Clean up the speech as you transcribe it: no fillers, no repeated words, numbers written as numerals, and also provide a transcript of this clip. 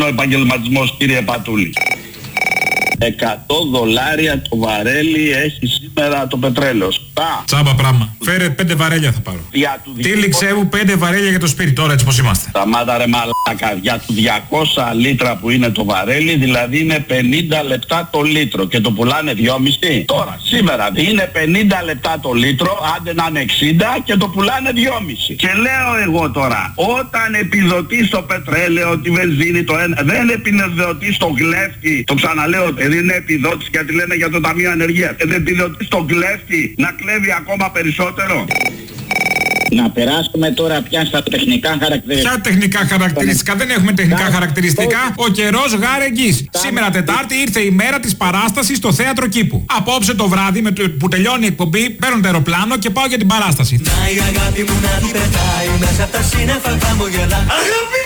είναι ο επαγγελματισμός, κύριε Πατούλη. $100 το βαρέλι έχει σήμερα το πετρέλαιο. Τσάμπα πράγμα. Φέρε 5 βαρέλια θα πάρω. Τίληξέ μου 5 βαρέλια για το σπίτι τώρα, έτσι πως είμαστε. Σταμάτα ρε μαλάκα. Για του 200 λίτρα που είναι το βαρέλι, δηλαδή είναι 50 λεπτά το λίτρο και το πουλάνε 2,5. Τώρα, σήμερα είναι 50 λεπτά το λίτρο, άντε να είναι 60 και το πουλάνε 2,5. Και λέω εγώ τώρα, όταν επιδοτείς το πετρέλαιο, τη βενζίνη, το ένα, δεν επιδοτείς το κλέφτη, το ξαναλέω, δεν είναι επιδότηση γιατί λένε για το Ταμείο Ανεργίας. Δεν επιδοτείς τον κλέφτη να κλέβει ακόμα περισσότερο. Να περάσουμε τώρα πια στα τεχνικά χαρακτηριστικά. Ποια τεχνικά χαρακτηριστικά? Δεν έχουμε τεχνικά χαρακτηριστικά. Ο καιρός γάρε εγγύς. Σήμερα Τετάρτη ήρθε η μέρα της παράστασης στο Θέατρο Κήπου. Απόψε το βράδυ που τελειώνει η εκπομπή παίρνω το αεροπλάνο και πάω για την παράσταση. Αγάπη